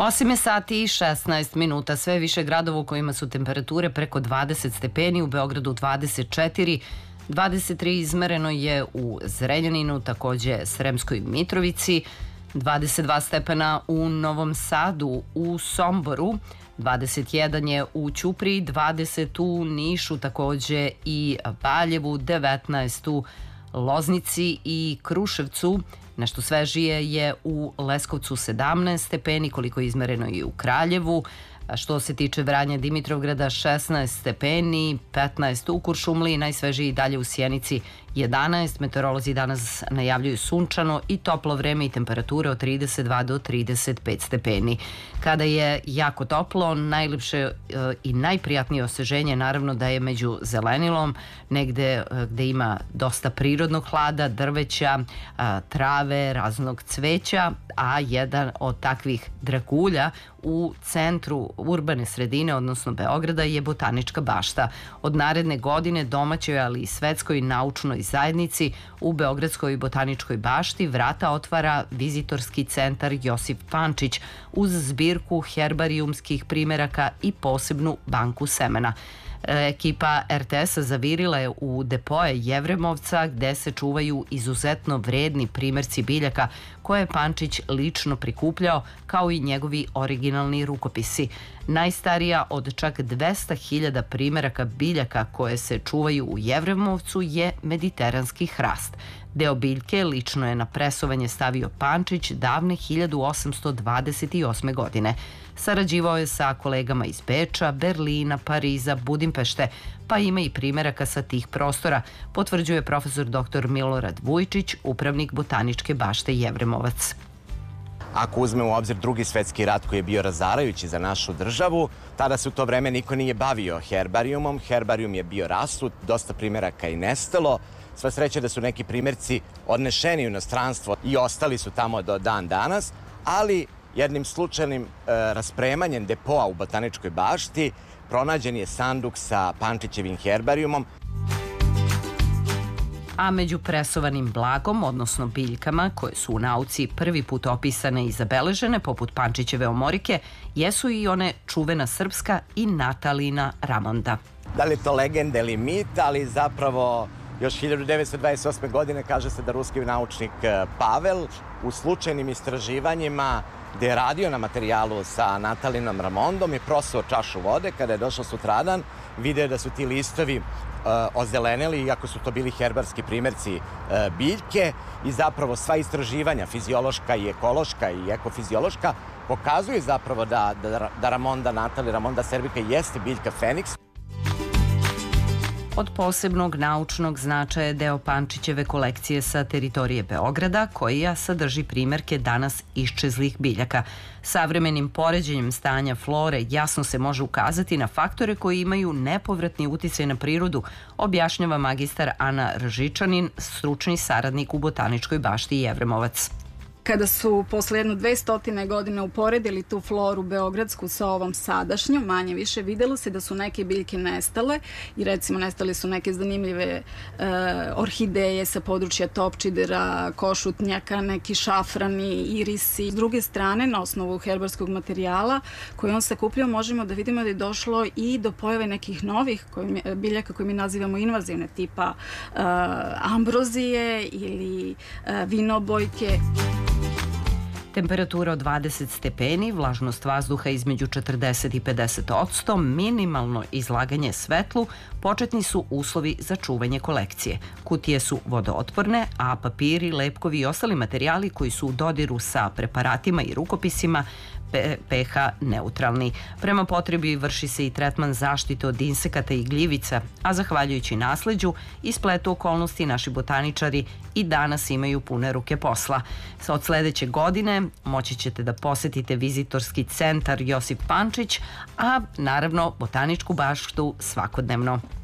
8 je sati i 16 minuta. Sve više gradova u kojima su temperature preko 20 stepeni, u Beogradu 24, 23 izmereno je u Zrenjaninu, takođe Sremskoj Mitrovici, 22 stepena u Novom Sadu, u Somboru, 21 je u Ćupriji, 20 u Nišu, takođe i Valjevu, 19 u Loznici i Kruševcu. Nešto svežije je u Leskovcu 17 stepeni, koliko je izmereno i u Kraljevu. Što se tiče Vranja Dimitrovgrada 16 stepeni, 15 u Kuršumliji, najsvežiji i dalje u Sjenici 11. Meteorolozi danas najavljuju sunčano i toplo vreme i temperature od 32 do 35 stepeni. Kada je jako toplo, najlepše i najprijatnije osveženje naravno da je među zelenilom, negde gde ima dosta prirodnog hlada, drveća, trave, raznog cveća, a jedan od takvih dragulja u centru urbane sredine, odnosno Beograda, je Botanička bašta. Od naredne godine domaćoj, ali i svetskoj naučnoj zajednici u Beogradskoj botaničkoj bašti vrata otvara vizitorski centar Josip Pančić uz zbirku herbarijumskih primeraka i posebnu banku semena. Ekipa RTS-a zavirila je u depoje Jevremovca gde se čuvaju izuzetno vredni primerci biljaka koje je Pančić lično prikupljao, kao i njegovi originalni rukopisi. Najstarija od čak 200.000 primeraka biljaka koje se čuvaju u Jevremovcu je mediteranski hrast. Deo biljke lično je na presovanje stavio Pančić davne 1828. godine. Sarađivao je sa kolegama iz Beča, Berlina, Pariza, Budimpešte, pa ima i primeraka sa tih prostora, potvrđuje profesor dr. Milorad Vujčić, upravnik Botaničke bašte Jevremovac. Ako uzmemo u obzir Drugi svetski rat koji je bio razarajući za našu državu, tada se u to vreme niko nije bavio herbarijumom. Herbarijum je bio rasut, dosta primeraka i nestalo. Sva sreća da su neki primerci odnešeni u inostranstvo i ostali su tamo do dan danas, ali jednim slučajnim raspremanjem depoa u Botaničkoj bašti pronađen je sanduk sa Pančićevim herbarijumom. A među presovanim blagom, odnosno biljkama, koje su u nauci prvi put opisane i zabeležene, poput Pančićeve omorike, jesu i one čuvena srpska i Natalina ramonda. Da li je to legenda ili mit, ali zapravo još 1928. godine kaže se da ruski naučnik Pavel u slučajnim istraživanjima gde je radio na materijalu sa Natalinom ramondom i prosao čašu vode. Kada je došao sutradan, video da su ti listovi ozeleneli, iako su to bili herbarski primerci biljke, i zapravo sva istraživanja, fiziološka i ekološka i ekofiziološka, pokazuju zapravo da Ramonda Natali, Ramonda serbika jeste biljka feniks. Od posebnog naučnog značaja je deo Pančićeve kolekcije sa teritorije Beograda, koja sadrži primerke danas iščezlih biljaka. Savremenim poređenjem stanja flore jasno se može ukazati na faktore koji imaju nepovratni uticaj na prirodu, objašnjava magistar Ana Ržičanin, stručni saradnik u Botaničkoj bašti Jevremovac. Kada su posle jedno 200 godine uporedili tu floru beogradsku sa ovom sadašnjom, manje više, videlo se da su neke biljke nestale i recimo nestale su neke zanimljive orhideje sa područja topčidera, košutnjaka, neki šafrani, irisi. S druge strane, na osnovu herbarskog materijala koji on sakupljao, možemo da vidimo da je došlo i do pojave nekih novih biljaka koje mi nazivamo invazivne, tipa ambrozije ili vinobojke. Temperatura od 20 stepeni, vlažnost vazduha između 40 i 50%, minimalno izlaganje svetlu, početni su uslovi za čuvanje kolekcije. Kutije su vodootporne, a papiri, lepkovi i ostali materijali koji su u dodiru sa preparatima i rukopisima pH neutralni. Prema potrebi vrši se i tretman zaštite od insekata i gljivica, a zahvaljujući nasleđu i spletu okolnosti naši botaničari i danas imaju pune ruke posla. Od sledeće godine moći ćete da posetite vizitorski centar Josip Pančić, a naravno Botaničku baštu svakodnevno.